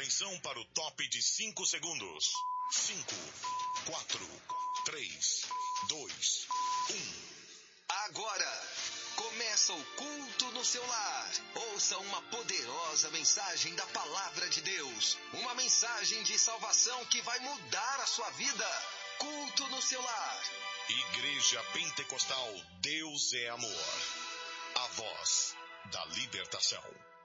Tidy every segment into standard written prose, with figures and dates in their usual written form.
Atenção para o top de 5 segundos. 5, 4, 3, 2, 1. Agora começa o culto no seu lar. Ouça uma poderosa mensagem da palavra de Deus. Uma mensagem de salvação que vai mudar a sua vida. Culto no seu lar. Igreja Pentecostal Deus é Amor. A voz da libertação.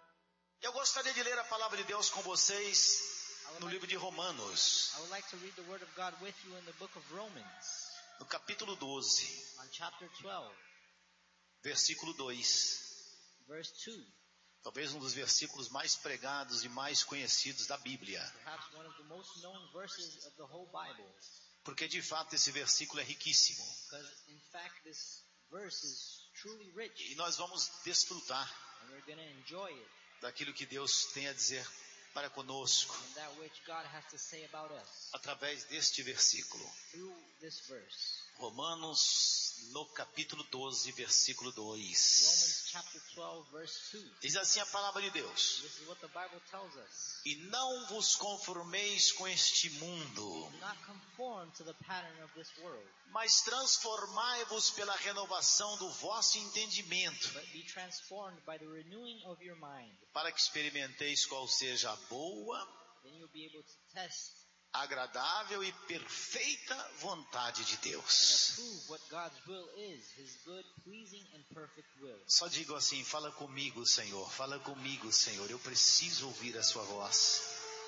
Eu gostaria de ler a palavra de Deus com vocês no livro de Romanos. I would like to read the word of God with you in the book of Romans, No capítulo 12, on chapter 12, versículo 2. verse 2. Talvez um dos versículos mais pregados e mais conhecidos da Bíblia. Perhaps one of the most known verses of the whole Bible. Porque de fato esse versículo é riquíssimo. Because in fact this verse is truly rich. E nós vamos desfrutar And we're going to enjoy it. daquilo que Deus tem a dizer para conosco And that which God has to say about us através deste versículo. through this verse. Romanos, no capítulo 12, versículo 2. Romans chapter 12 verse 2. Diz assim a palavra de Deus: This is what the Bible tells us. E não vos conformeis com este mundo, Do not conform to the pattern of this world, mas transformai-vos pela renovação do vosso entendimento, but be transformed by the renewing of your mind. para que experimenteis qual seja a boa, Then you'll be able to test agradável e perfeita vontade de and Deus. approve what God's will is, His good, pleasing, and perfect will. Só digo assim: fala comigo, Senhor, fala comigo, Senhor, eu preciso ouvir a sua voz.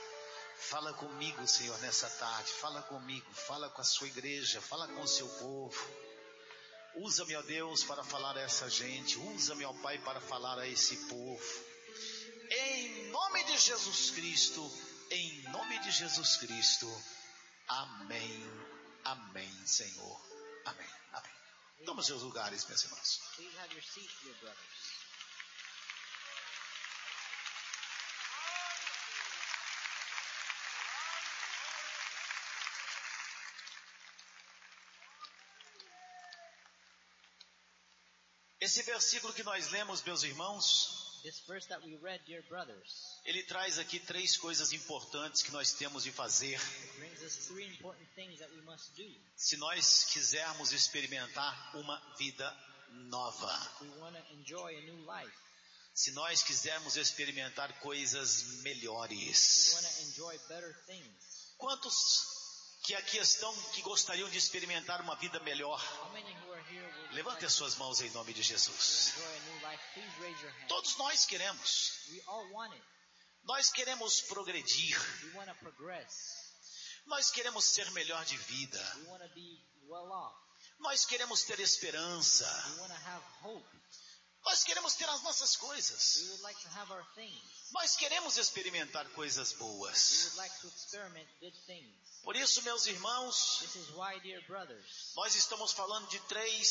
Fala comigo, Senhor, nessa tarde, fala comigo, fala com a sua igreja, fala com o seu povo. Usa-me, ó Deus, para falar a essa gente, usa-me, ó Pai, para falar a esse povo. Em nome de Jesus Cristo, em nome de Jesus Cristo, amém, amém, Senhor, amém, amém. Toma seus lugares, meus irmãos. Please have your seats, dear brothers. Esse versículo que nós lemos, meus irmãos, This verse that we read, dear brothers, ele traz aqui 3 coisas importantes que nós temos de fazer it brings us 3 important things that we must do. se nós quisermos experimentar uma vida nova. We want to enjoy a new life. Se nós quisermos experimentar coisas We melhores. want to enjoy better things. Quantos que aqui estão que gostariam de experimentar uma vida melhor? How many who are here will Levante like as suas mãos em nome de to Jesus. enjoy a new life? Please raise your hand. Todos nós queremos. We all want it. Nós queremos progredir. We want to progress. Nós queremos ser melhor de vida. We want to be well off. Nós queremos ter esperança. We want to have hope. Nós queremos ter as nossas coisas. We would like to have our things. Nós queremos experimentar coisas We boas. would like to experiment good things. Por isso, meus irmãos, This is why, dear brothers, nós estamos falando de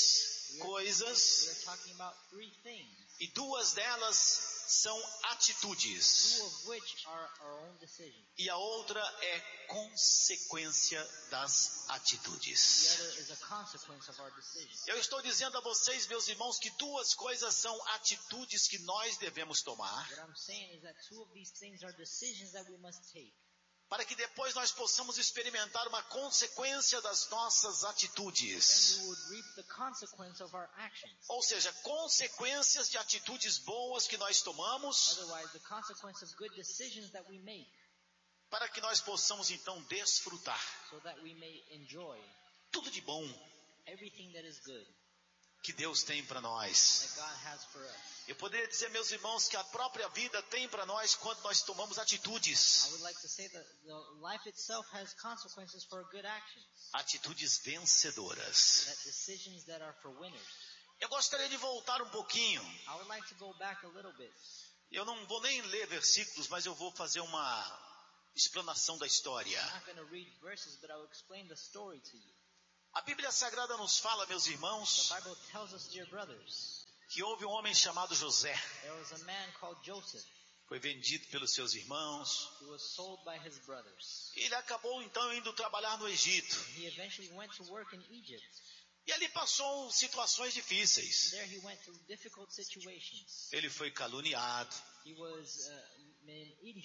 3 we coisas are talking about 3 things, e 2 delas são 2 atitudes. of which are our own decisions. E a outra é consequência das The atitudes. other is a consequence of our decisions. Eu estou dizendo a vocês, meus irmãos, que 2 coisas são atitudes que nós devemos tomar What I'm saying is that 2 of these things are decisions that we must take, para que depois nós possamos experimentar uma consequência das nossas then atitudes. we would reap the consequence of our actions. Ou seja, consequências de atitudes boas que nós tomamos, Otherwise, the consequence of good decisions that we make, para que nós possamos então desfrutar so that we may enjoy tudo de bom everything that is good que Deus tem para nós. that God has for us. Eu poderia dizer, meus irmãos, que a própria vida tem para nós quando nós tomamos atitudes. I would like to say that the life itself has consequences for good actions, Atitudes vencedoras. that decisions that are for winners. Eu gostaria de voltar um pouquinho. I would like to go back a little bit. Eu não vou nem ler versículos, mas eu vou fazer uma explanação da história. I'm not going to read verses, but I will explain the story to you. A Bíblia Sagrada nos fala, meus irmãos, The Bible tells us, dear brothers, que houve um homem chamado José. there was a man called Joseph Foi vendido pelos seus irmãos. who was sold by his brothers. Ele acabou então indo trabalhar no Egito. He eventually went to work in Egypt. E ali passou situações difíceis. There he went through difficult situations. Ele foi caluniado. He was injured.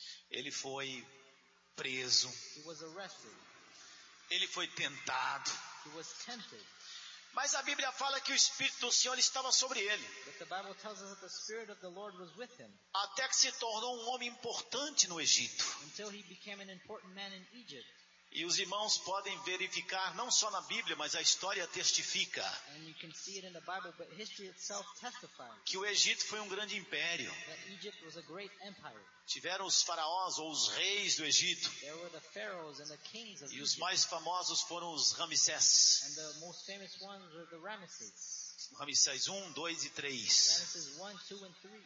Ele foi preso. He was arrested. Ele foi tentado. He was tempted. Mas a Bíblia fala que o Espírito do Senhor estava sobre ele. But the Bible tells us that the Spirit of the Lord was with him Até que se tornou um homem importante no Egito. until he became an important man in Egypt. E os irmãos podem verificar, não só na Bíblia, mas a história testifica, And you can see it in the Bible, but history itself testifies que o Egito foi um grande império. that Egypt was a great empire. Tiveram os faraós ou os reis do Egito. There were the pharaohs and the kings of E os Egypt. mais famosos foram os Ramsés. And the most famous ones were the Ramesses. Ramsés 1, 2 e 3. Ramesses 1, 2, and 3.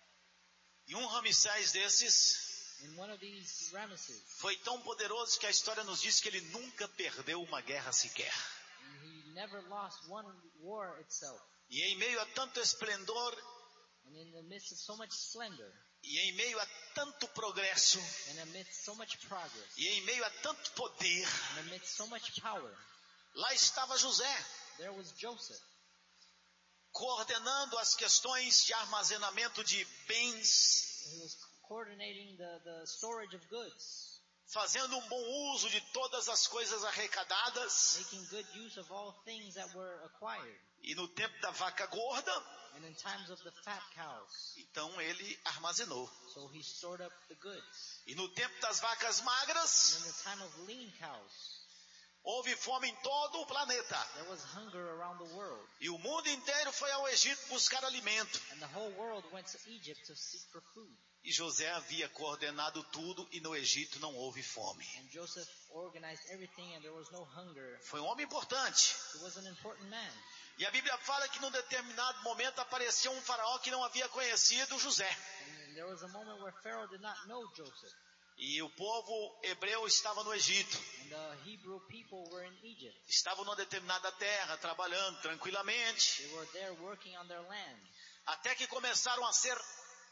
E um Ramsés desses In one of these Ramesses, foi tão poderoso que a história nos diz que ele nunca perdeu uma guerra sequer. he never lost one war itself. E em meio a tanto esplendor, And in the midst of so much splendor, e em meio a tanto progresso, and amidst so much progress, e em meio a tanto poder, and amidst so much power, lá estava José, there was Joseph, coordenando as questões de armazenamento de bens, who was coordinating the storage of goods, fazendo um bom uso de todas as coisas arrecadadas. making good use of all things that were acquired. E no tempo da vaca gorda, And in times of the fat cows, então ele armazenou. so he stored up the goods. E no tempo das vacas And magras, in the time of lean cows, houve fome em todo o planeta. there was hunger around the world. E o mundo inteiro foi ao Egito buscar alimento. And the whole world went to Egypt to seek for food. E José havia coordenado tudo e no Egito não houve fome. And Joseph organized everything and there was no hunger. Foi um homem importante. He was an important man. E a Bíblia fala que num determinado momento apareceu um faraó que não havia conhecido José. And there was a moment where Pharaoh did not know Joseph. E o povo hebreu estava no Egito. And the Hebrew people were in Egypt. Estavam numa determinada terra, trabalhando tranquilamente. They were there working on their land. Até que começaram a ser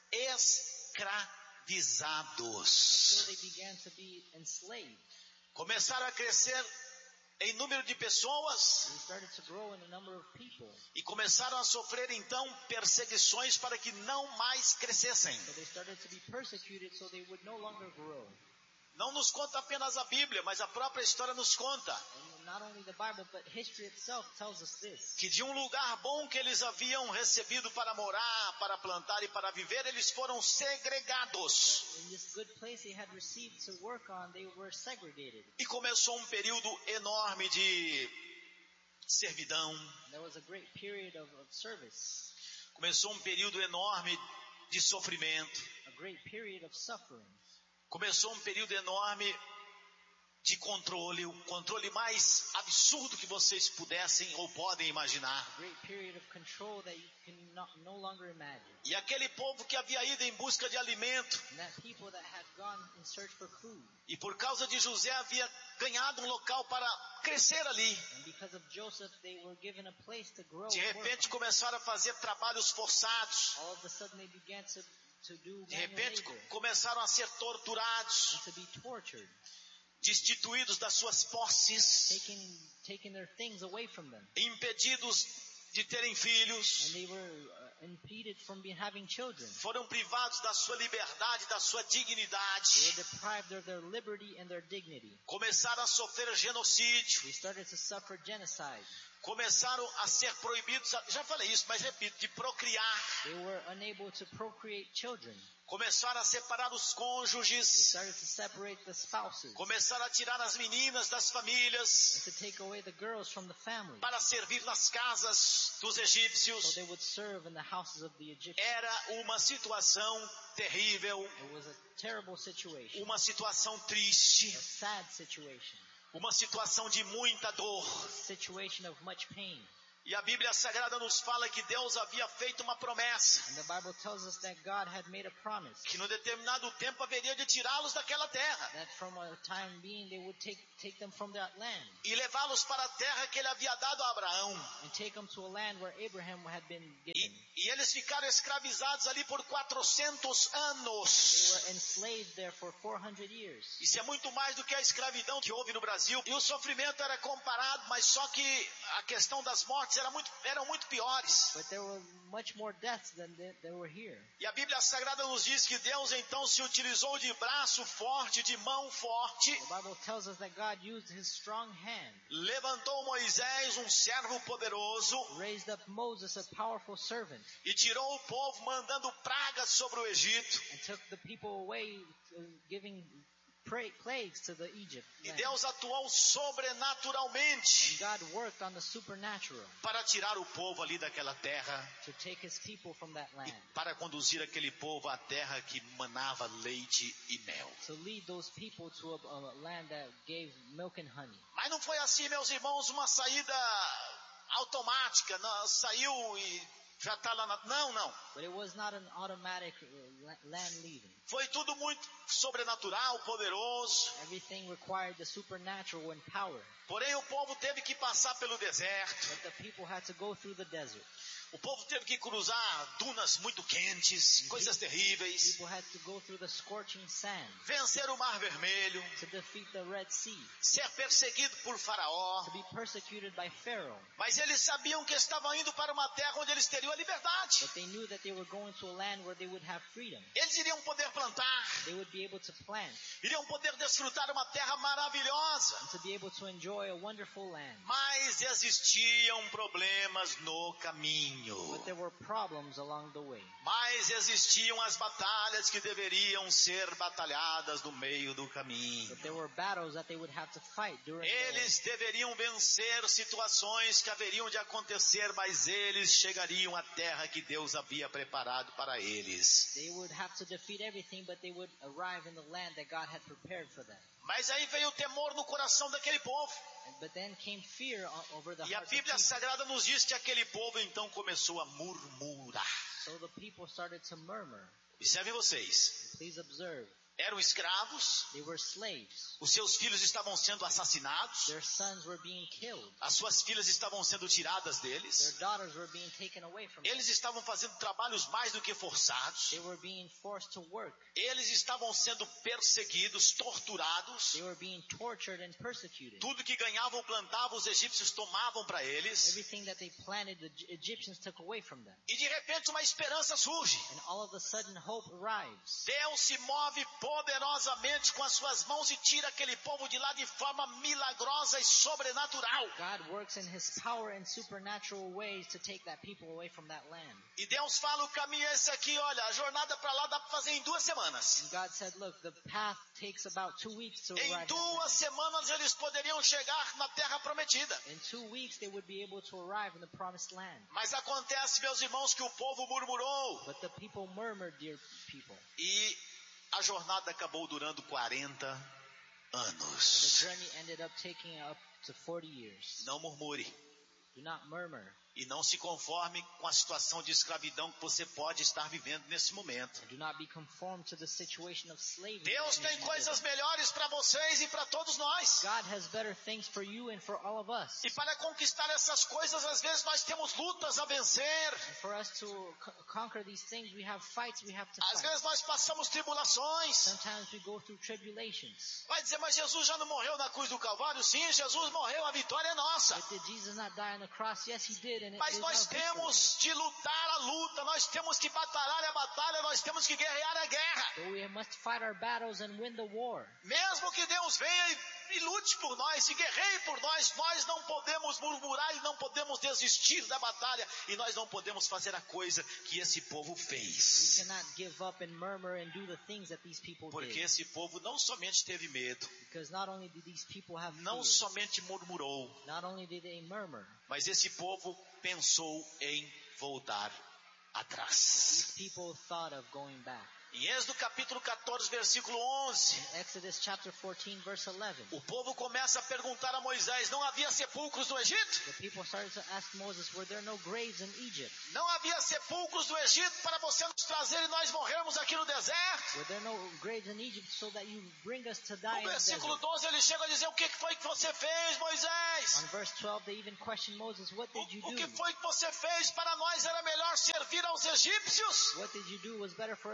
escravizados. Until they began to be enslaved. Começaram a crescer em número de pessoas They started to grow in the number of people. e começaram a sofrer então perseguições para que não mais crescessem. So they started to be persecuted so they would no longer grow. Não nos conta apenas a Bíblia, mas a própria história nos conta And not only the Bible, but history itself tells us this. que de um lugar bom que eles haviam recebido para morar, para plantar e para viver, eles foram segregados. In this good place they had received to work on, they were segregated. E começou um período enorme de servidão, There was a great period of service, começou um período enorme de sofrimento, a great period of suffering, começou um período enorme de controle, o controle mais absurdo que vocês pudessem ou podem imaginar. a great period of control that you can no longer imagine. E aquele povo que havia ido em busca de alimento, And that people that had gone in search for food, e por causa de José havia ganhado um local para crescer ali. and because of Joseph they were given a place to grow. De and work repente on. começaram a fazer trabalhos forçados. All of a sudden they began to do De manual repente labor começaram a ser torturados, and to be tortured, destituídos das suas posses, taking their things away from them. impedidos de terem filhos, And they were impeded from having children. foram privados da sua liberdade, da sua They dignidade. were deprived of their liberty and their dignity. Começaram a sofrer genocídio, They started to suffer genocide. começaram a ser proibidos, já falei isso, mas repito, de procriar. They were unable to procreate children. Começaram a separar os They cônjuges, started to separate the spouses começaram a tirar as meninas das famílias and to take away the girls from the family para servir nas casas dos so egípcios. they would serve in the houses of the Egyptians. Era uma situação terrível, It was a terrible situation, uma situação triste, a sad situation, uma situação de muita dor. a situation of much pain. E a Bíblia Sagrada nos fala que Deus havia feito uma promessa, And the Bible tells us that God had made a promise que no determinado tempo haveria de tirá-los daquela terra that from a time being they would take them from that land e levá-los para a terra que ele havia dado a Abraão. and take them to a land where Abraham had been given. E eles ficaram escravizados ali por 400 They anos. were enslaved there for 400 years. Isso é muito mais do que a escravidão que houve no Brasil. E o sofrimento era comparado, mas só que a questão das mortes eram muito piores. But there were much more deaths than there were here. E a Bíblia Sagrada nos diz que Deus então se utilizou de braço forte, de mão forte, The Bible tells us that God used his strong hand, levantou Moisés, um servo poderoso, raised up Moses, a powerful servant, e tirou o povo mandando pragas sobre o Egito. and took the people away, giving plagues to the Egypt E land. Deus atuou sobrenaturalmente And God worked on the supernatural para tirar o povo ali daquela terra, to take his people from that land, para conduzir aquele povo à terra que manava leite e mel. to lead those people to a land that gave milk and honey. Mas não foi assim, meus irmãos, uma saída automática, não, saiu e já está lá na... Não. But it was not an automatic land leaving. Foi tudo muito sobrenatural, poderoso. Everything required the supernatural and power. Porém, o povo teve que passar pelo deserto. But the people had to go through the desert. O povo teve que cruzar dunas muito quentes, coisas terríveis. People had to go through the scorching sand Vencer o Mar Vermelho. to defeat the Red Sea, Ser perseguido por Faraó. to be persecuted by Pharaoh. Mas eles sabiam que estavam indo para uma terra onde eles teriam a liberdade. But they knew that they were going to a land where they would have freedom. Eles iriam poder plantar. They would be able to plant Iriam poder desfrutar uma terra maravilhosa. and to be able to enjoy a wonderful land. Mas existiam problemas no caminho. But there were problems along the way. Mas existiam as batalhas que deveriam ser batalhadas no meio do caminho. But there were battles that they would have to fight during the way. Eles deveriam vencer situações que haveriam de acontecer, mas eles chegariam à terra que Deus havia preparado para eles. They would have to defeat everything, but they would arrive in the land that God had prepared for them. Mas aí veio o temor no coração daquele povo. But then came fear over the E a hearts of Bíblia people. Sagrada nos diz que aquele povo então começou a murmurar. So the people started to murmur. Observem vocês. Please observe. Eram escravos, They were slaves. os seus filhos estavam sendo assassinados, Their sons were being killed. as suas filhas estavam sendo tiradas Their deles, daughters were being taken away from them. eles estavam fazendo trabalhos mais do que forçados, They were being forced to work. eles estavam sendo perseguidos, torturados, They were being tortured and persecuted. tudo que ganhavam ou plantavam os egípcios tomavam para eles, Everything that they planted, the Egyptians took away from them. e de repente uma esperança surge. And all of a sudden, hope arrives. Deus se move poderosamente com as suas mãos e tira aquele povo de lá de forma milagrosa e sobrenatural. God works in his power and supernatural ways to take that people away from that land. E Deus fala, o caminho é esse aqui, olha, a jornada para lá dá para fazer em 2 semanas. And God said, look, the path takes about 2 weeks to Em arrive. 2 semanas eles poderiam chegar na terra prometida. In 2 weeks, they would be able to arrive in the promised land. Mas acontece, meus irmãos, que o povo murmurou. But the people murmured, dear people. E a jornada acabou durando 40 The anos. journey ended up taking up to 40 years. Não murmure. Do not murmur. E não se conforme com a situação de escravidão que você pode estar vivendo nesse momento. Do not be conformed to the situation of slavery. Deus that you tem live coisas in. melhores para vocês e para todos nós. God has better things for you and for all of us. E para conquistar essas coisas, às vezes nós temos lutas a vencer. And for us to conquer these things, we have fights we have to Às fight. vezes nós passamos tribulações. Sometimes we go through tribulations. Vai dizer, mas Jesus já não morreu na cruz do Calvário? Sim, Jesus morreu, a vitória é nossa. But did Jesus not die on the cross? Yes, he did. And it Mas is nós our victory. temos de lutar a luta, nós temos que batalhar a batalha, nós temos que guerrear a guerra. But we must fight our battles and win the war. Mesmo que Deus venha e lute por nós, e guerreie por nós, nós não podemos murmurar e não podemos desistir da batalha, e nós não podemos fazer a coisa que esse povo We fez. cannot give up and murmur and do the things that these people Porque did. esse povo não somente teve medo, Because not only did these people have não fear, somente murmurou, not only did they murmur, mas esse povo pensou em voltar atrás. these people thought of going back. Em Êxodo capítulo 14, versículo 11, In Exodus chapter 14, verse 11, o povo começa a perguntar a Moisés, não havia sepulcros no Egito? the people started to ask Moses, were there no graves in Egypt? Não havia sepulcros no Egito para você nos trazer e nós morrermos aqui no deserto? Were there no graves in Egypt so that you bring us to die in No the versículo desert? 12 ele chega a dizer, o que foi que você fez, Moisés? On verse 12, they even questioned Moses, what did you O do? que foi que você fez? Para nós era melhor servir aos egípcios. What did you do? It was better for us to serve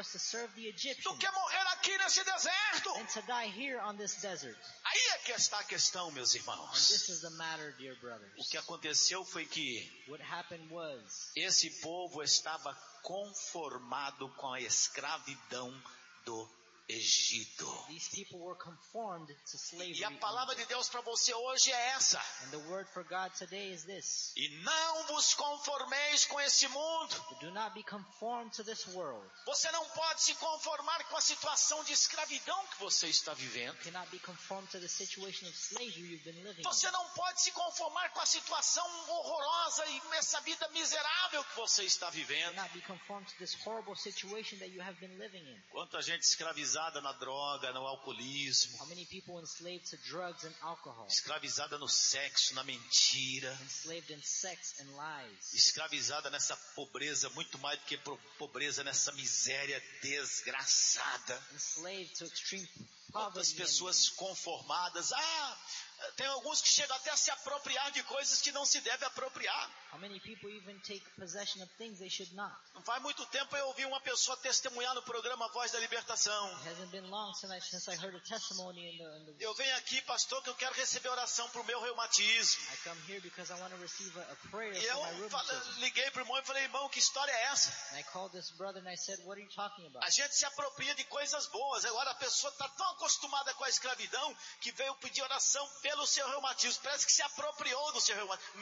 serve the do Egyptians que morrer aqui nesse deserto. than to die here on this desert. Aí é que está a questão, meus And irmãos. this is the matter, dear brothers. O que aconteceu foi que What happened was esse povo estava conformado com a escravidão do Egito. these people were conformed to slavery. E a palavra de Deus para você hoje é essa: And the word for God today is this. e não vos conformeis com esse mundo. Do not be conformed to this world. Você não pode se conformar com a situação de escravidão que você está vivendo. You cannot be conformed to the situation of slavery you've been living Você in. não pode se conformar com a situação horrorosa e essa vida miserável que você está You vivendo. cannot be conformed to this horrible situation that you have been living in. Quanta gente escravizada na droga, no alcoolismo, How many people enslaved to drugs and alcohol? escravizada no sexo, na mentira, Enslaved in sex and lies. escravizada nessa pobreza, muito mais do que pobreza, nessa miséria desgraçada. Enslaved to extreme Quantas poverty. pessoas conformadas, tem alguns que chegam até a se apropriar de coisas que não se deve apropriar. How many people even take possession of things they should not? Não faz muito tempo eu ouvi uma pessoa testemunhar no programa Voz da Libertação. It hasn't been long since I heard a testimony in the Eu venho aqui, pastor, que eu quero receber oração para o meu reumatismo. I come here because I want to receive a prayer E for my eu rheumatism. liguei para o irmão e falei: irmão, que história é essa? And I called this brother and I said, what are you talking about? A gente se apropria de coisas boas. Agora a pessoa está tão acostumada com a escravidão que veio pedir oração pelo seu reumatismo. Parece que se apropriou do seu reumatismo.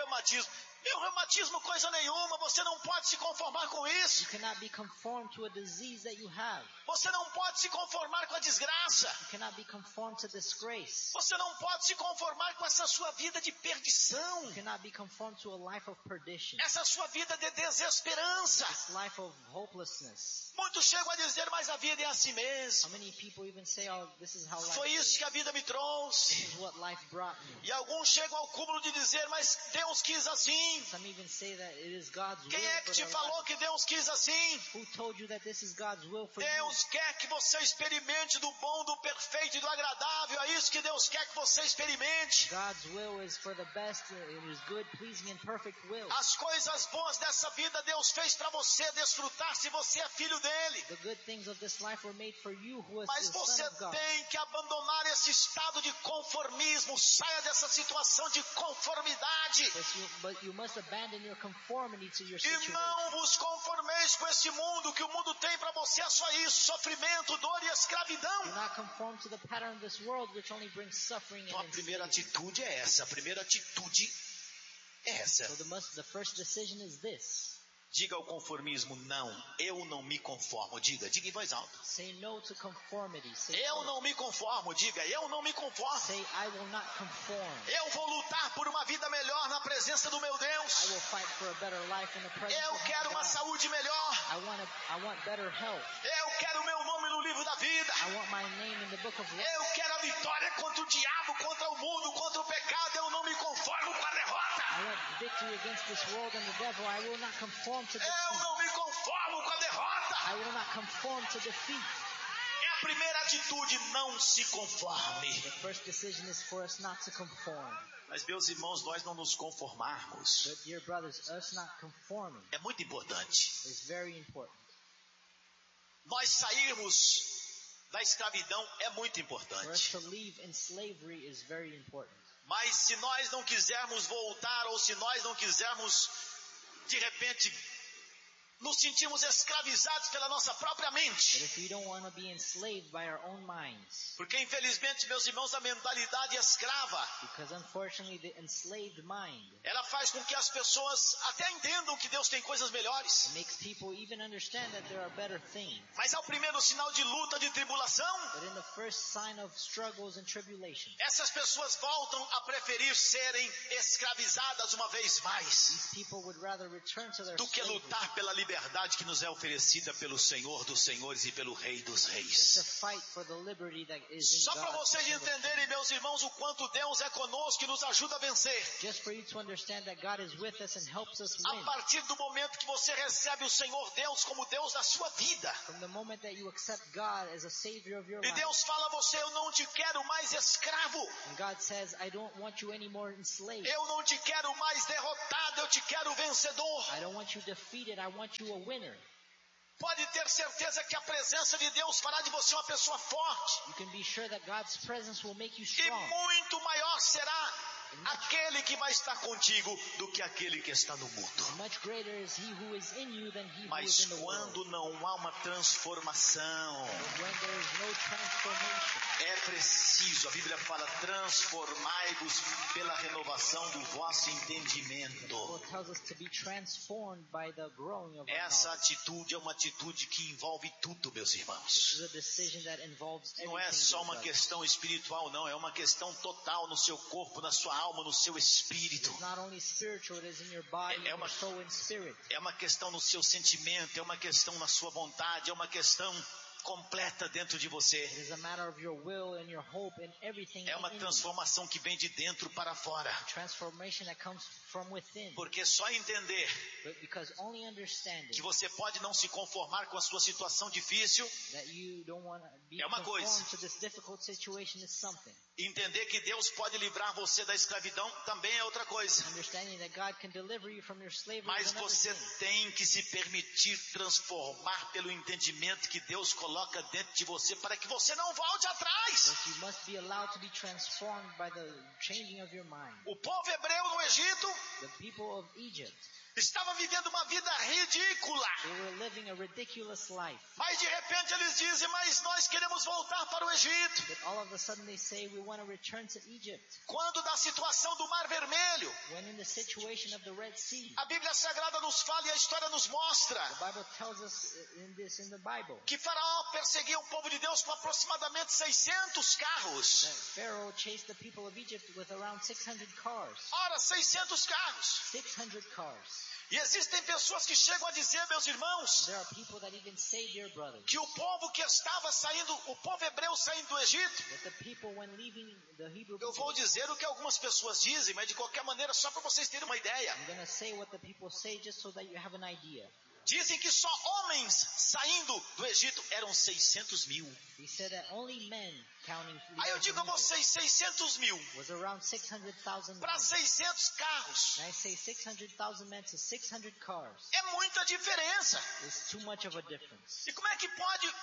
Meu reumatismo, coisa nenhuma. Você não pode se conformar com isso. You cannot be conformed to a disease that you have. Você não pode se conformar com a desgraça. You cannot be conformed to disgrace. Você não pode se conformar com essa sua vida de perdição. You cannot be conformed to a life of perdition. Essa sua vida de desesperança. This life of hopelessness. Muitos chegam a dizer: mas a vida é assim How mesmo. many people even say, oh, this is how life Foi isso is. que a vida me trouxe. This is what life brought me. E alguns chegam ao cúmulo de dizer: mas Deus quis assim. Some even say that it is God's will Quem é que for te their falou life. que Deus quis assim? Who told you that this is God's will for you? Deus quer que você experimente do bom, do perfeito e do agradável. É isso que Deus quer que você experimente. God's will is for the best, it is good, pleasing, and perfect will. As coisas boas dessa vida Deus fez para você desfrutar se você é filho dele. The good things of this life were made for you who is Mas the você Son of God. tem que abandonar esse estado de conformismo. Saia dessa situação de conformidade. But you must abandon your conformity to your E situation. não vos conformeis com esse mundo. Que o mundo tem para você é só isso: sofrimento, dor e escravidão. Do not conform to the pattern of this world, which only brings suffering Então a and primeira enslavement. atitude é essa. A primeira atitude é essa. So the first decision is this. Diga ao conformismo: não, eu não me conformo. Diga em voz alta. Say no to conformity. Say, Eu não me conformo. Diga: eu não me conformo. say I will not conform. Eu vou lutar por uma vida melhor na presença do meu I Deus. will fight for a better life in the presence Eu of my quero uma God. saúde melhor. I want better health. Eu quero o meu nome no livro da vida. I want my name in the book of life. Eu quero a vitória contra o diabo, contra o mundo, contra o pecado. Eu não me conformo com a derrota. I want victory against this world and the devil. I will not conform to Eu defeat. não me conformo com a derrota. I will not conform to defeat. É a primeira atitude: não se conforme. The first decision is for us not to conform. Mas, meus irmãos, nós não nos conformarmos But dear brothers, us not conforming é muito importante. is very important. Nós sairmos da escravidão é muito For us importante. to live in slavery is very important. Mas se nós não quisermos voltar, ou se nós não quisermos, de repente, nos sentirmos escravizados pela nossa própria But mente. if we don't want to be enslaved by our own minds, Porque, infelizmente, meus irmãos, a mentalidade escrava, because unfortunately the enslaved mind ela faz com que as pessoas até entendam que Deus tem coisas melhores. makes people even understand that there are better things. Mas ao primeiro sinal de luta, de tribulação, But in the first sign of struggles and tribulation, essas pessoas voltam a preferir serem escravizadas uma vez mais, these people would rather return to their do que slavery lutar pela liberdade que nos é oferecida pelo Senhor dos Senhores e pelo Rei dos than to Reis. fight for the liberty that is in Só para God. vocês entenderem, meus irmãos, o quanto Deus é conosco e nos ajuda a vencer. Just for you to understand that God is with us and helps us A win. partir do momento que você recebe o Senhor Deus como Deus da sua vida, From the moment that you accept God as a savior of your e life, Deus fala a você: eu não te quero mais escravo, and God says, I don't want you anymore enslaved. eu não te quero mais derrotado, eu te quero vencedor. I don't want you defeated, I want you a winner. Pode ter certeza que a presença de Deus fará de você uma pessoa forte. You can be sure that God's presence will make you E strong. muito maior será aquele que vai estar contigo do que aquele que está no mundo. Much greater is he who is in you than he who is Mas in the world. quando não há uma transformação, But when there is no transformation, é preciso, a Bíblia fala, transformai-vos pela renovação do vosso entendimento. it tells us to be transformed by the growing of our Essa knowledge. atitude é uma atitude que envolve tudo, meus This irmãos. is a decision that involves Não é everything. só dear uma brother. questão espiritual, não. É uma questão total no seu corpo, na sua alma, no seu espírito. It's not only spiritual, it is in your body, É in uma- your soul and spirit. É uma questão no seu sentimento, é uma questão na sua vontade, é uma questão completa dentro de você. It is a matter of your will and your hope and everything É uma in you. transformação que vem de dentro para fora. Transformation that comes from within. Porque só entender But because only understanding que você pode não se conformar com a sua situação difícil, that you don't want to be É uma conformed coisa. to this difficult situation is something. entender que Deus pode livrar você da escravidão também é outra coisa. Understanding that God can deliver you from your slavery Mas is another você thing. tem que se permitir transformar pelo entendimento que Deus coloca dentro de você para que você não volte atrás. But you must be allowed to be transformed by the changing of your mind. O povo hebreu no Egito The people of Egypt, estava vivendo uma vida ridícula. they were living a ridiculous life. Mas de repente eles dizem, mas nós queremos voltar para o Egito. But all of a sudden they say we want to return to Egypt. Quando da situação do Mar Vermelho, When in the situation of the Red Sea, a Bíblia Sagrada nos fala e a história nos mostra the Bible tells us in the Bible que Faraó perseguia o povo de Deus com aproximadamente 600 carros. that Pharaoh chased the people of Egypt with around 600 cars. Ora, 600 carros. 600 cars. E existem pessoas que chegam a dizer, meus irmãos, There are people that even say, dear brothers, que o povo que estava saindo, o povo hebreu saindo do Egito, that the people when leaving the Hebrew eu vou people, dizer o que algumas pessoas dizem, mas de qualquer maneira, só para vocês terem uma ideia. I'm going to say what the people say just so that you have an idea. Dizem que só homens saindo do Egito eram 600 mil. He said that only men counting Aí eu digo a from Egypt vocês, 600 mil was around 600,000 para men. 600 carros. And I say 600,000 men to 600 cars É muita diferença. is too much of a difference. E como é que pode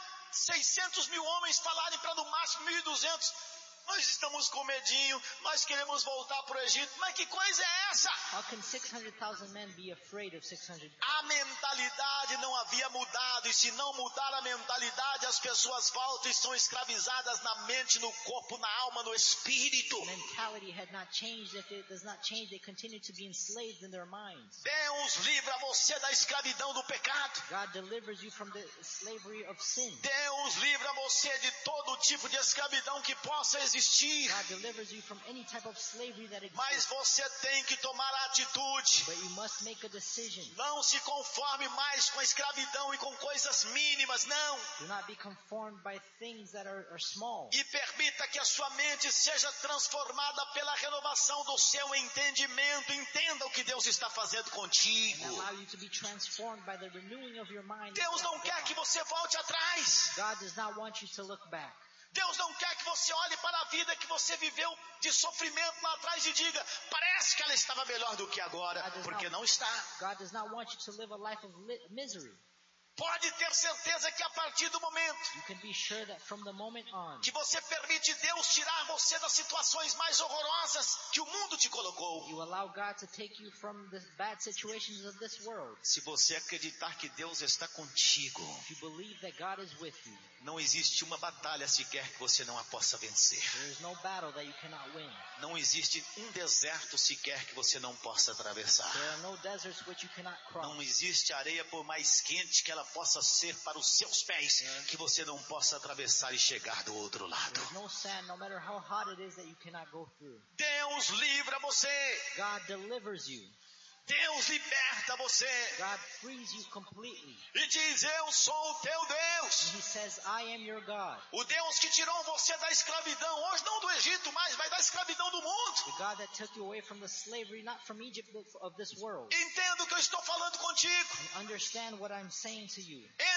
600 mil homens falarem para no máximo 1.200? Nós estamos com medinho, nós queremos voltar para o Egito. Mas que coisa é essa? How can 600,000 men be afraid of 600? A mentalidade não havia mudado, e se não mudar a mentalidade, as pessoas voltam e são escravizadas na mente, no corpo, na alma, no espírito. Mentality had not changed. If it does not change, they continue to be enslaved in their minds. Deus livra você da escravidão do pecado. God delivers you from the slavery of sin. Deus livra você de todo tipo de escravidão que possa existir. God delivers you from any type of slavery that Mas exists. você tem que tomar a atitude. But you must make a decision. Não se conforme mais com a escravidão e com coisas mínimas, não. Do not be conformed by things that are small. E permita que a sua mente seja transformada pela renovação do seu entendimento. Entenda o que Deus está fazendo And contigo. allow you to be transformed by the renewing of your mind. Deus não quer que você volte atrás. God does not want you to look back. Deus não quer que você olhe para a vida que você viveu de sofrimento lá atrás e diga, parece que ela estava melhor do que agora, porque não está. God does not want you to live a life of misery. Pode ter certeza que a partir do momento You can be sure that from the moment on, que você permite Deus tirar você das situações mais horrorosas que o mundo te colocou. you allow God to take you from the bad situations of this world. Se você acreditar que Deus está contigo, If you believe that God is with you, não existe uma batalha sequer que você não a possa vencer. there is no battle that you cannot win. Não existe um deserto sequer que você não possa atravessar. There are no deserts which you cannot cross. Não existe areia por mais quente que ela possa ser para os seus pés, que você não possa atravessar e chegar do outro lado. There's no sand, no matter how hot it is, that you cannot go through. Deus livra você. God delivers you. Deus liberta você. God frees you completely. E diz, eu sou o teu Deus. And He says, I am your God. O Deus que tirou você da escravidão, hoje não do Egito mais, mas da escravidão do mundo. The God that took you away from the slavery, not from Egypt, but of this world. Entenda o que eu estou falando contigo. And understand what I'm saying to you.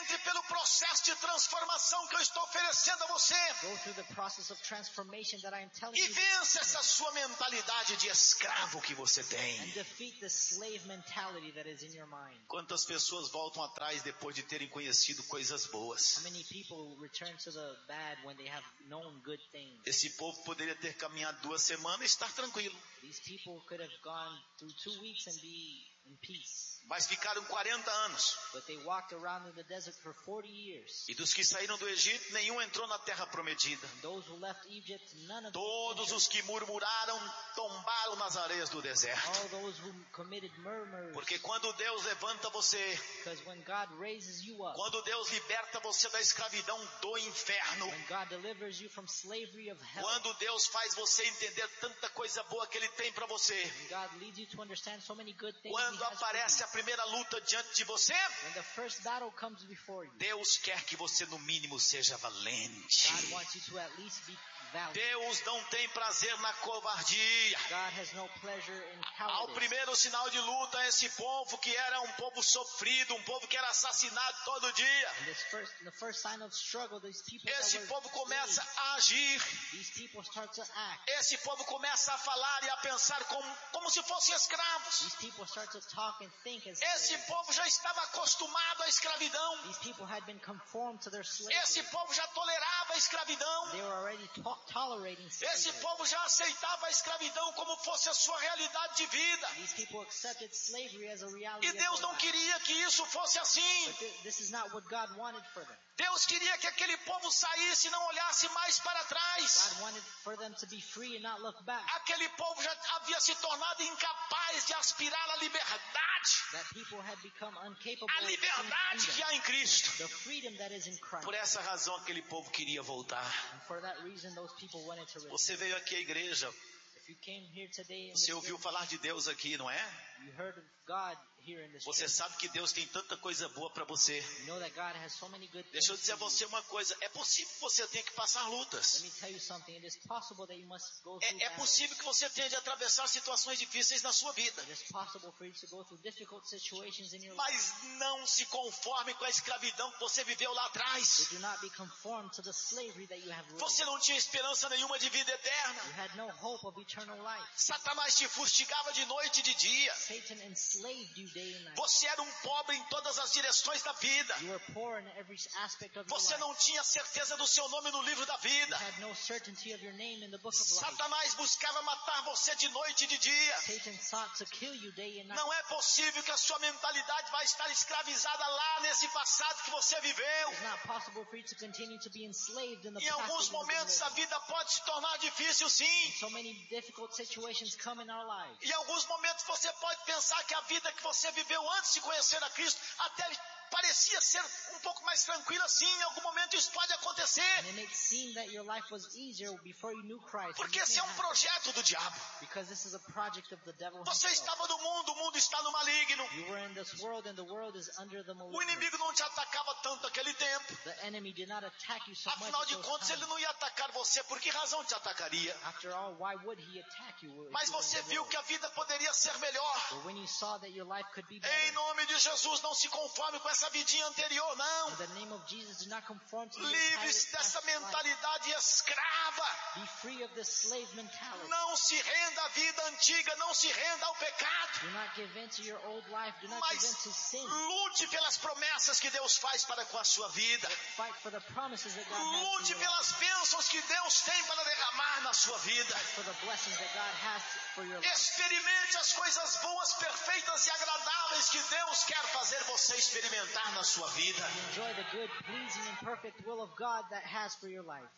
Entre pelo processo de transformação que eu estou oferecendo a você. Go through the process of transformation that I am telling E you. vença essa sua mentalidade de escravo que você tem. And defeat the slave mentality that is in your mind. Quantas pessoas voltam atrás depois de terem conhecido coisas boas? How many people return to the bad when they have known good things? Esse povo poderia ter caminhado 2 semanas e estar tranquilo. These people could have gone through 2 weeks and be in peace. Mas ficaram 40 anos. But they walked around in the desert for 40 years. E dos que saíram do Egito, nenhum entrou na terra prometida. And those who left Egypt, none of them Todos entered. os que murmuraram tombaram nas areias do deserto. All those who committed murmurs. Porque quando Deus levanta você, Because when God raises you up, quando Deus liberta você da escravidão do inferno, when God delivers you from slavery of hell, quando Deus faz você entender tanta coisa boa que Ele tem para você, when God leads you to understand so many good things He quando has for aparece you, a primeira luta diante de você, when the first battle comes before you, Deus quer que você no mínimo seja valente. God wants you to at least be valiant. Deus não tem prazer na covardia. God has no pleasure in Ao cowardice. primeiro sinal de luta, esse povo que era um povo sofrido, um povo que era assassinado todo dia, The first sign of struggle, these people that esse were povo começa slaves, a agir, these people start to act. esse povo começa a falar e a pensar como se fossem escravos. These people start to talk and think as Esse slaves. povo já estava acostumado à escravidão. These people had been conformed to their slavery. Esse povo já tolerava a escravidão. They were already tolerating Esse slavery. povo já aceitava a escravidão como fosse a sua realidade de vida. These people accepted slavery as a reality E of Deus their não life. queria que isso fosse assim. But this is not what God wanted for them. Deus queria que aquele povo saísse e não olhasse mais para trás. God wanted for them to be free and not look back. Aquele povo já havia se tornado incapaz de aspirar à liberdade. That people had become incapable A of liberdade seeing que há em Cristo. the freedom that is in Christ. Por essa razão aquele povo queria voltar. And for that reason, those people wanted to return. Você veio aqui à igreja, If you came here today and você ouviu falar de Deus aqui, não é? you heard of God here in this Você church, sabe que Deus tem tanta coisa boa para você. you know that God has so many good Deixa eu things dizer a for you. você uma coisa, é possível que você tenha que passar lutas. Let me tell you something. It is possible that you must go through É battles. possível que você tenha de atravessar situações difíceis na sua vida. It is possible for you to go through difficult situations in your life. Mas não se conforme com a escravidão que você viveu lá atrás. But do not be conformed to the slavery that you have lived. Você não tinha esperança nenhuma de vida eterna. You had no hope of eternal life. Satanás te fustigava de noite e de dia. Satan enslaved you day and night. Você era um pobre em todas as direções da vida. You were poor in every aspect of your Você life. não tinha certeza do seu nome no livro da You vida. had no certainty of your name in the book of life. Satanás buscava matar você de noite e de dia. Satan sought to kill you day and night. Não é possível que a sua mentalidade vai estar escravizada lá nesse passado que você viveu. It's not possible for you to continue to be enslaved in the Em past. alguns that you have been momentos a living. vida pode se tornar difícil, sim. So many difficult situations come in our lives. Em alguns momentos você pode pensar que a vida que você viveu antes de conhecer a Cristo até parecia ser um pouco mais tranquila, sim. Em algum momento isso pode acontecer. And it may seem that your life was easier before you knew Christ. Porque And this esse é may um happen projeto do diabo. because this is a project of the devil Você himself. estava no mundo, o mundo está no maligno. You were in this world and the world is under the O malignant. inimigo não te atacava tanto naquele tempo. The enemy did not attack you so much Afinal at de those contas, times. ele não ia atacar você. Por que razão te atacaria? After all, why would he attack you? if Mas you were in você the viu world? que a vida poderia ser melhor. But when you saw that your life could be Em better, nome de Jesus, não se conforme com essa vidinha anterior, não. in the name of Jesus, do not conform to your Livre-se dessa past life. mentalidade escrava. Be free of this slave mentality. Não se renda à vida antiga, não se renda ao pecado. Do not give in to your old life. Do not give in Mas to sin. lute pelas promessas que Deus faz para com a sua vida. Fight for the promises that God has Lute for your life. pelas bênçãos que Deus tem para derramar na sua vida. For the blessings that God has for your life. Experimente as coisas boas, perfeitas e agradáveis que Deus quer fazer você experimentar na sua vida. Enjoy the good, pleasing, and perfect will of God that has for your life.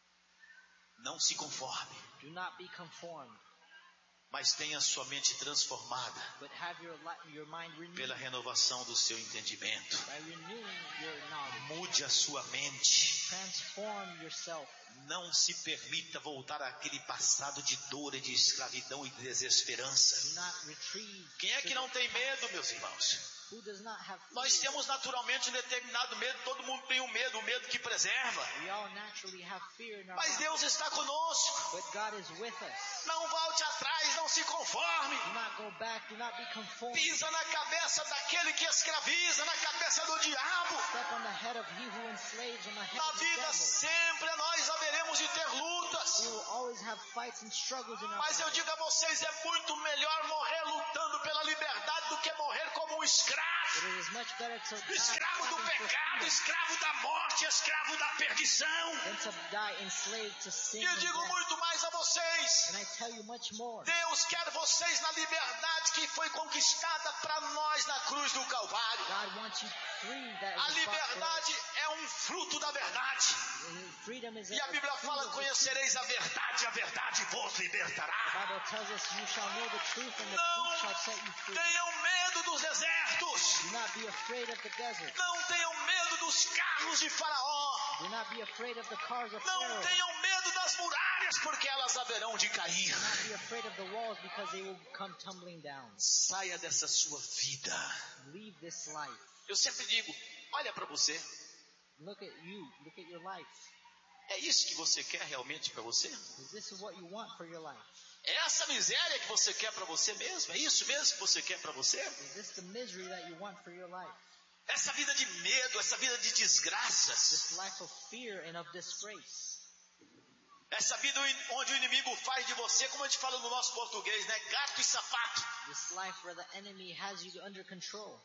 Não se conforme, Do not be conformed, mas tenha sua mente transformada but have your mind renewed pela renovação do seu entendimento. by renewing your knowledge. Mude a sua mente. Transform yourself. Não se permita voltar àquele passado de dor e de escravidão e de desesperança. Do not retrieve. Quem é que não tem medo, meus irmãos? Who does not have Nós fear? temos naturalmente um determinado medo, todo mundo tem um medo que preserva. We all naturally have fear in our Mas hearts. Deus está conosco. But God is with us. Não volte atrás, não se conforme. Do not go back. Do not be conformed. Pisa na cabeça daquele que escraviza, na cabeça do diabo. Step on the head of he who enslaves, on the head Na of the vida devil. sempre nós haveremos de ter lutas. We will always have fights and struggles in our Mas eu lives. digo a vocês, é muito melhor morrer lutando pela liberdade do que morrer como um escravo. But it is much better to die Escravo do fighting for pecado, freedom escravo da morte, escravo da perdição. than to die enslaved to sin E eu and digo death. muito mais a vocês. And I tell you much more. Deus quer vocês na liberdade que foi conquistada para nós na cruz do Calvário. God wants you free. That A was bought for liberdade é um fruto da verdade. us. Freedom is E a Bíblia fruit fala, of the conhecereis a verdade vos libertará. Bible tells us you shall know the truth and the Não truth shall set you free. tenham medo dos desertos. Do not be afraid of the desert. Não tenham medo dos carros de Faraó. Do not be afraid of the cars of Não Pharaoh. tenham medo das muralhas, porque elas haverão de cair. Do not be afraid of the walls because they will come tumbling down. Saia dessa sua vida. Leave this life. Eu sempre digo, olha para você. Look at you. Look at your life. É isso que você quer realmente para você? Is this what you want for your life? É essa miséria que você quer para você mesmo? É isso mesmo que você quer para você? Is this the misery that you want for your life? Essa vida de medo, essa vida de desgraças, This life of fear and of disgrace. essa vida onde o inimigo faz de você, como a gente fala no nosso português, né? Gato e sapato. This life where the enemy has you under control.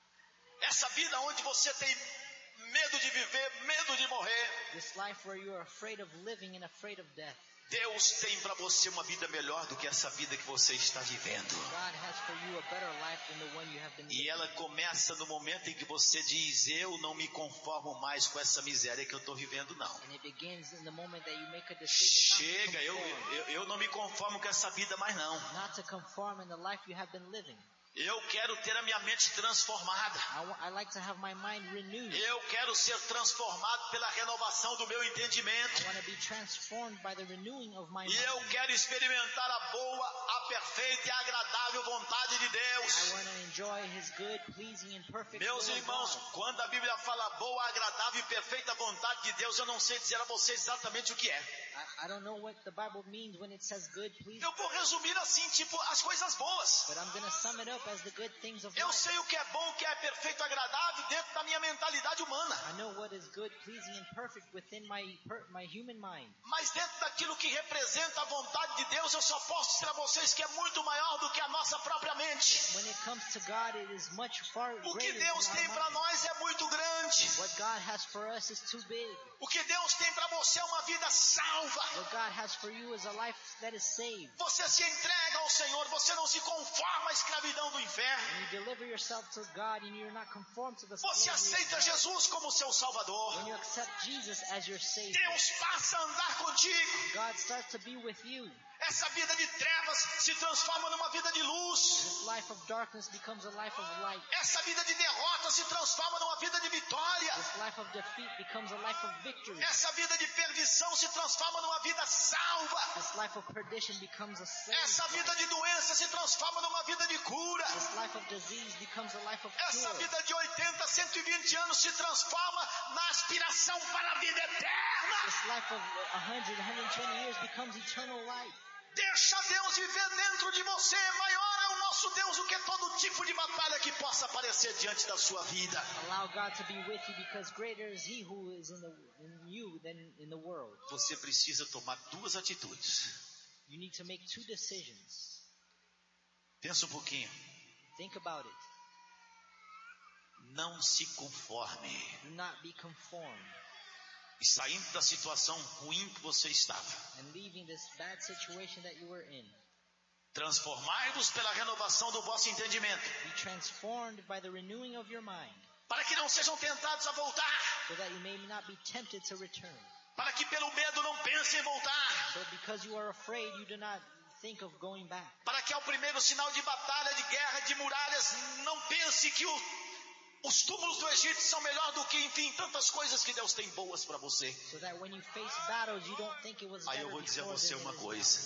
Essa vida onde você tem medo de viver, medo de morrer. This life where you are afraid of living and afraid of death. Deus tem para você uma vida melhor do que essa vida que você está vivendo. God has for you a better life than the one you have been E living. ela começa no momento em que você diz, eu não me conformo mais com essa miséria que eu estou vivendo, não. And it begins in the moment that you make a decision Chega, not eu não me conformo com essa vida mais não. to conform in the life you have been living. Eu quero ter a minha mente transformada. I like to have my mind renewed. Eu quero ser transformado pela renovação do meu entendimento. I want to be transformed by the renewing of my E mind. eu quero experimentar a boa, a perfeita e agradável vontade de I Deus. want to enjoy His good, pleasing, and perfect Meus will of irmãos, God. quando a Bíblia fala boa, agradável e perfeita vontade de Deus, eu não sei dizer a vocês exatamente o que é. I don't know what the Bible means when it says good, pleasing, Eu vou resumir assim, tipo, as coisas boas. but I'm going to sum it up as the good things of Eu life. sei o que é bom, o que é perfeito, agradável dentro da minha mentalidade humana. I know what is good, pleasing, and perfect within my human mind. Mas dentro daquilo que representa a vontade de Deus, eu só posso dizer a vocês que é muito maior do que a nossa própria mente. When it comes to God, it is much far O que greater Deus than tem our para mind. nós é muito grande. What God has for us is too big. O que Deus tem para você é uma vida salva. What God has for you is a life that is saved. Você se entrega ao Senhor, você não se conforma à escravidão do inferno. When you deliver yourself to God and you're not conformed to the Você slavery of aceita God. Jesus como seu Salvador. When you accept Jesus as your Savior, Deus passa a andar contigo. God starts to be with you. Essa vida de trevas se transforma numa vida de luz. This life of darkness becomes a life of light. Essa vida de derrota se transforma numa vida de vitória. This life of defeat becomes a life of victory. Essa vida de perdição se transforma numa vida salva. This life of perdition becomes a saved Essa vida life. de doença se transforma numa vida de cura. This life of disease becomes a life of Essa cure. vida de 80, 120 anos se transforma na aspiração para a vida eterna. This life of 100, 120 years becomes eternal life. Deixa Deus viver dentro de você. Maior é o nosso Deus do que todo tipo de batalha que possa aparecer diante da sua vida. Allow God to be with you because greater is He who is in you than in the world. Você precisa tomar duas atitudes. You need to make two decisions. Pensa um pouquinho. Think about it. Não se conforme. Do not be conformed. E saindo da situação ruim que você estava. And leaving this bad situation that you were in. Transformai-vos pela renovação do vosso entendimento. Be transformed by the renewing of your mind, Para que não sejam tentados a voltar. so that you may not be tempted to return. Para que pelo medo não pensem em voltar. So because you are afraid, you do not think of going back. Para que ao primeiro sinal de batalha, de guerra, de muralhas, não pense que os túmulos do Egito são melhor do que, enfim, tantas coisas que Deus tem boas para você. So that when you face battles, you don't think it was Aí better eu vou dizer a before você than uma it is coisa. now.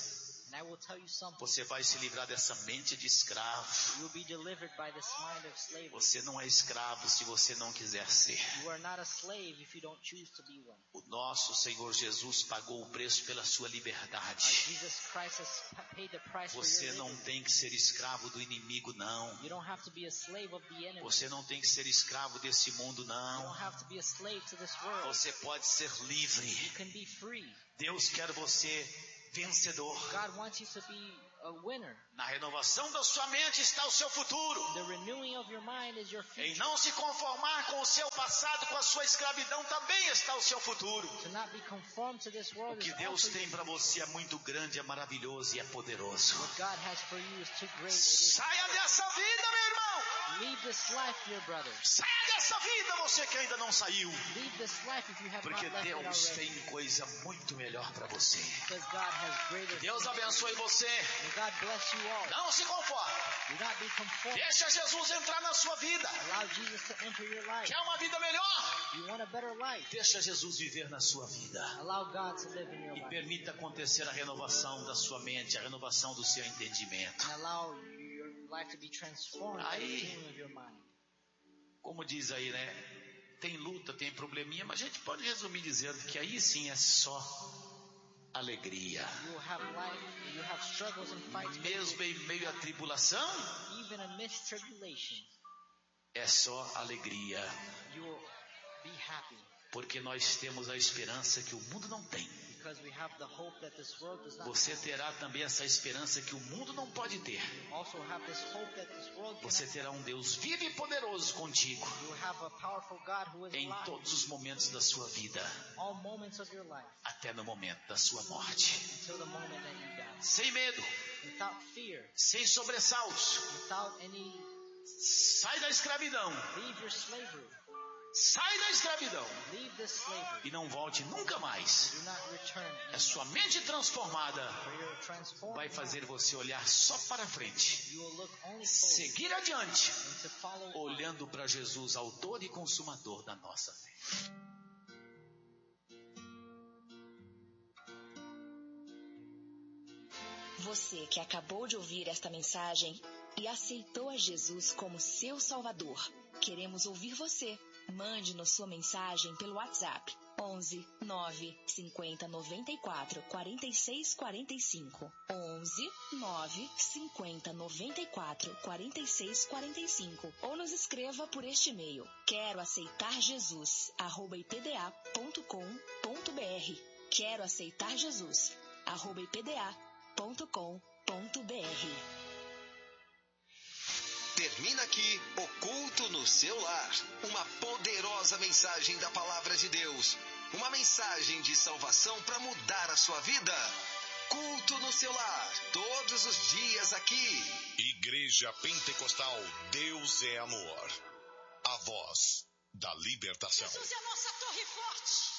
And I will tell you something. Você vai se livrar dessa mente de escravo. You will be delivered by this mind of slavery. Você não é escravo se você não quiser ser. You are not a slave if you don't choose to be one. O nosso Senhor Jesus pagou o preço pela sua liberdade. Jesus Christ has paid the price for Você your não liberty. tem que ser escravo do inimigo, não. You don't have to be a slave of the enemy. Você não tem que ser escravo desse mundo, You não. don't have to be a slave to this world. Você pode ser livre. You can be free. Deus quer você vencedor. God wants you to be a winner. Na renovação da sua mente está o seu futuro. The renewing of your mind is your Em future. não se conformar com o seu passado, com a sua escravidão, também está o seu futuro. To not be conformed to this world O que is Deus also tem your para future. você é muito grande, é maravilhoso e é poderoso. What God has for you is too great. It is Saia dessa vida, meu irmão. Leave this life, dear brother. Saia dessa vida, você que ainda não saiu. Leave this life if you have Porque not left it Deus already. tem coisa muito melhor para você. Because God has greater Deus things. abençoe você. May God bless you all. Não se conforme. Do not be conformed. Deixa Jesus entrar na sua vida. Allow Jesus to enter your life. Quer uma vida melhor? You want a better life. Deixa Jesus viver na sua vida. Allow God to live in your E life. permita acontecer a renovação da sua mente, a renovação do seu entendimento. And allow your life to be transformed by the renewing of your mind. Como diz aí, né? Tem luta, tem probleminha, mas a gente pode resumir dizendo que aí sim é só alegria. You will have life, you have struggles and fights, but Mesmo em meio à tribulação, even amidst tribulation, é só alegria. you will be happy. Porque nós temos a esperança que o mundo não tem. Because we have the hope that this world does not Você have. terá também essa esperança que o mundo não pode ter. Also have this hope that this world Você cannot. terá um Deus vivo e poderoso contigo You will have a powerful God who is em alive todos os momentos da sua vida, all moments of your life até no momento da sua morte. until the moment that you die. Sem medo, Without fear, sem sobressaltos. without any, Sai da escravidão. leave your slavery. Sai da escravidão. Leave this slavery. E não volte nunca mais. Do not return. A sua mente transformada For your transformed vai fazer você olhar só para frente. mind, you will look only forward Seguir adiante, and to follow on. olhando para Jesus, autor e consumador da nossa fé. Você que acabou de ouvir esta mensagem e aceitou a Jesus como seu Salvador, queremos ouvir você. Mande-nos sua mensagem pelo WhatsApp 11 9 50 94 46 45 11 9 50 94 46 45 ou nos escreva por este e-mail quero aceitar Jesus @ipda.com.br quero aceitar Jesus @ipda.com.br. Termina aqui o Culto no Seu Lar. Uma poderosa mensagem da Palavra de Deus. Uma mensagem de salvação para mudar a sua vida. Culto no Seu Lar. Todos os dias aqui. Igreja Pentecostal Deus é Amor. A voz da libertação. Jesus é a nossa torre forte.